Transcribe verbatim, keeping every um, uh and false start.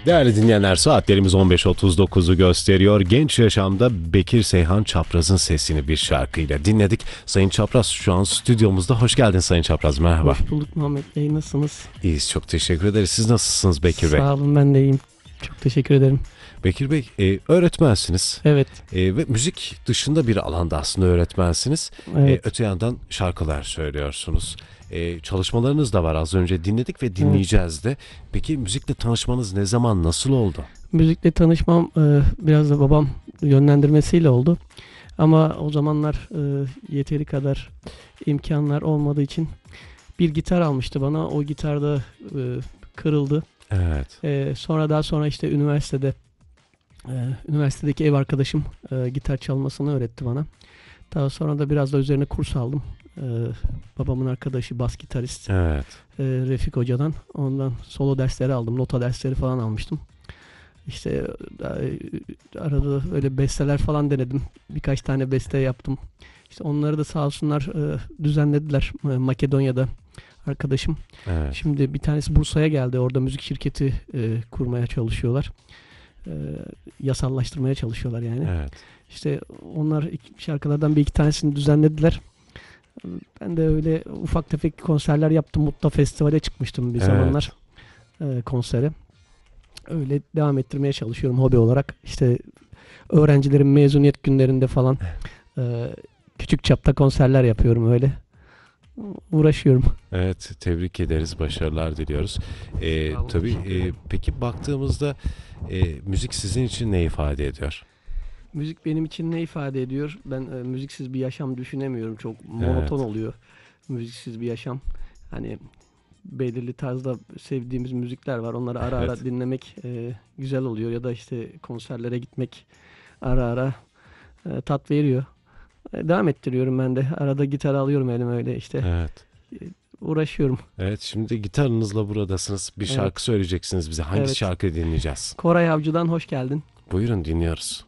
Değerli dinleyenler, saatlerimiz on beş otuz dokuzu gösteriyor. Genç Yaşam'da Bekir Seyhan Çapraz'ın sesini bir şarkıyla dinledik. Sayın Çapraz şu an stüdyomuzda. Hoş geldin Sayın Çapraz, merhaba. Hoş bulduk Muhammed Bey, nasılsınız? İyiyiz, çok teşekkür ederiz. Siz nasılsınız Bekir Bey? Sağ olun, ben de iyiyim. Çok teşekkür ederim. Bekir Bey, e, öğretmensiniz. Evet. E, ve müzik dışında bir alanda aslında öğretmensiniz. Evet. E, öte yandan şarkılar söylüyorsunuz. E, çalışmalarınız da var, az önce dinledik ve dinleyeceğiz de. Peki müzikle tanışmanız ne zaman, nasıl oldu? Müzikle tanışmam e, biraz da babam yönlendirmesiyle oldu. Ama o zamanlar e, yeteri kadar imkanlar olmadığı için bir gitar almıştı bana. O gitar da e, kırıldı. Evet. E, sonra daha sonra işte üniversitede e, üniversitedeki ev arkadaşım e, gitar çalmasını öğretti bana. Daha sonra da biraz da üzerine kurs aldım. Ee, babamın arkadaşı bas gitarist Evet. e, Refik Hoca'dan. Ondan solo dersleri aldım. Nota dersleri falan almıştım. İşte e, arada öyle besteler falan denedim. Birkaç tane beste yaptım. İşte onları da sağ olsunlar e, düzenlediler. E, Makedonya'da arkadaşım. Evet. Şimdi bir tanesi Bursa'ya geldi. Orada müzik şirketi e, kurmaya çalışıyorlar. E, yasallaştırmaya çalışıyorlar yani. Evet. İşte onlar iki, şarkılardan bir iki tanesini düzenlediler. Ben de öyle ufak tefek konserler yaptım. Mutlu Festival'e çıkmıştım bir Evet. zamanlar e, konsere. Öyle devam ettirmeye çalışıyorum hobi olarak. İşte öğrencilerin mezuniyet günlerinde falan e, küçük çapta konserler yapıyorum öyle. Uğraşıyorum. Evet, tebrik ederiz, başarılar diliyoruz. Ee, Sağ olun, tabii teşekkür e, ederim. peki baktığımızda e, müzik sizin için ne ifade ediyor? Müzik benim için ne ifade ediyor? Ben e, müziksiz bir yaşam düşünemiyorum. Çok monoton Evet. oluyor müziksiz bir yaşam. Hani belirli tarzda sevdiğimiz müzikler var. Onları ara ara Evet. dinlemek e, güzel oluyor. Ya da işte konserlere gitmek ara ara e, tat veriyor. E, devam ettiriyorum ben de. Arada gitar alıyorum elime öyle işte. Evet. Uğraşıyorum. Evet, şimdi gitarınızla buradasınız. Bir Evet. şarkı söyleyeceksiniz bize. Hangi Evet. şarkıyı dinleyeceğiz? Koray Avcı'dan hoş geldin. Buyurun, dinliyoruz.